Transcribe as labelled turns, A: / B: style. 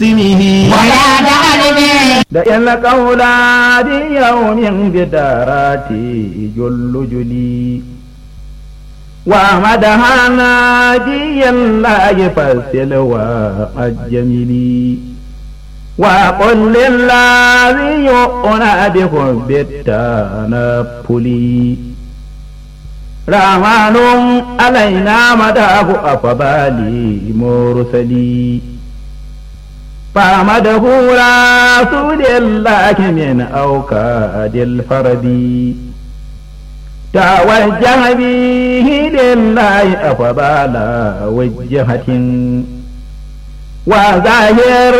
A: da yan kaula di yawmin bidarati jullu juli wa madahana di yallahi fasil wa ajmili wa qul lillazi yu'na bi hubbitana puli rahmanun alaina madahu afdali mursali فمده رسول الله من أوكاد الفرد توجه به لله أفضل وجهة وظاهر